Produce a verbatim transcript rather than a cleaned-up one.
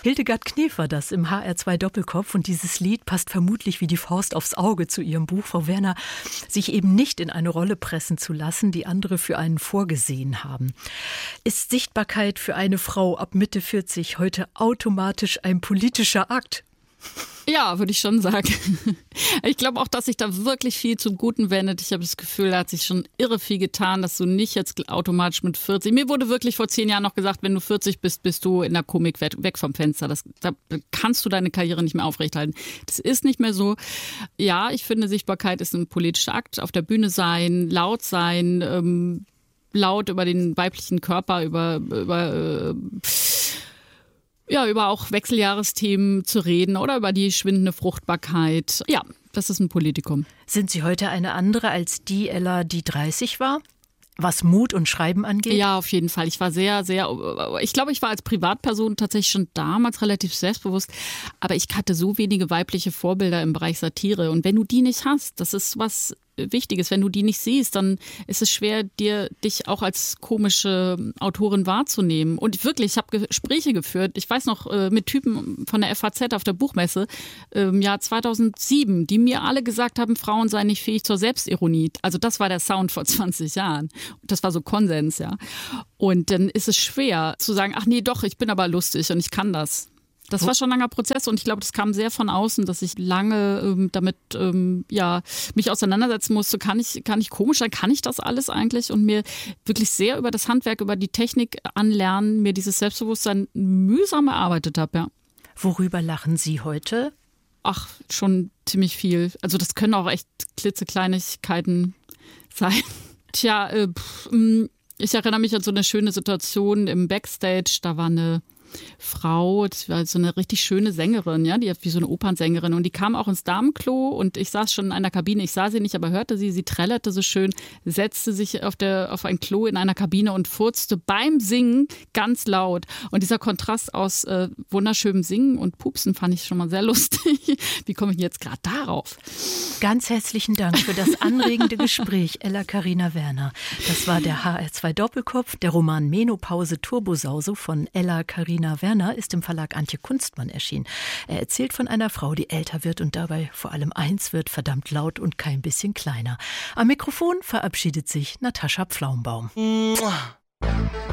Hildegard Knef war das im H R zwei Doppelkopf und dieses Lied passt vermutlich wie die Faust aufs Auge zu ihrem Buch, Frau Werner, sich eben nicht in eine Rolle pressen zu lassen, die andere für einen vorgesehen haben. Ist Sichtbarkeit für eine Frau ab Mitte vierzig heute automatisch ein politischer Akt? Ja, würde ich schon sagen. Ich glaube auch, dass sich da wirklich viel zum Guten wendet. Ich habe das Gefühl, da hat sich schon irre viel getan, dass du nicht jetzt automatisch mit vierzig... Mir wurde wirklich vor zehn Jahren noch gesagt, wenn du vierzig bist, bist du in der Komik weg vom Fenster. Das, da kannst du deine Karriere nicht mehr aufrechthalten. Das ist nicht mehr so. Ja, ich finde, Sichtbarkeit ist ein politischer Akt. Auf der Bühne sein, laut sein, ähm, laut über den weiblichen Körper, über... über äh, Ja, über auch Wechseljahresthemen zu reden oder über die schwindende Fruchtbarkeit. Ja, das ist ein Politikum. Sind Sie heute eine andere als die Ella, die dreißig war? Was Mut und Schreiben angeht? Ja, auf jeden Fall. Ich war sehr, sehr, ich glaube, ich war als Privatperson tatsächlich schon damals relativ selbstbewusst, aber ich hatte so wenige weibliche Vorbilder im Bereich Satire. Und wenn du die nicht hast, das ist was Wichtiges. Wenn du die nicht siehst, dann ist es schwer, dir dich auch als komische Autorin wahrzunehmen. Und wirklich, ich habe Gespräche geführt, ich weiß noch, mit Typen von der F A Z auf der Buchmesse im Jahr zweitausendsieben, die mir alle gesagt haben, Frauen seien nicht fähig zur Selbstironie. Also das war der Sound vor zwanzig Jahren. Das war so Konsens, ja. Und dann ist es schwer zu sagen, ach nee, doch, ich bin aber lustig und ich kann das. Das war schon ein langer Prozess und ich glaube, das kam sehr von außen, dass ich lange ähm, damit ähm, ja mich auseinandersetzen musste. Kann ich, kann ich komisch sein? Kann ich das alles eigentlich? Und mir wirklich sehr über das Handwerk, über die Technik anlernen, mir dieses Selbstbewusstsein mühsam erarbeitet habe, ja. Worüber lachen Sie heute? Ach, schon ziemlich viel. Also das können auch echt klitzekleinigkeiten sein. Tja, äh, pff, ich erinnere mich an so eine schöne Situation im Backstage. Da war eine Frau, das war so eine richtig schöne Sängerin, ja, die hat wie so eine Opernsängerin und die kam auch ins Damenklo und ich saß schon in einer Kabine, ich sah sie nicht, aber hörte sie, sie trällerte so schön, setzte sich auf, der, auf ein Klo in einer Kabine und furzte beim Singen ganz laut und dieser Kontrast aus äh, wunderschönem Singen und Pupsen fand ich schon mal sehr lustig. Wie komme ich jetzt gerade darauf? Ganz herzlichen Dank für das anregende Gespräch, Ella Carina Werner. Das war der H R zwei Doppelkopf, der Roman Menopause Turbosause von Ella Carina Werner ist im Verlag Antje Kunstmann erschienen. Er erzählt von einer Frau, die älter wird und dabei vor allem eins wird, verdammt laut und kein bisschen kleiner. Am Mikrofon verabschiedet sich Natascha Pflaumbaum.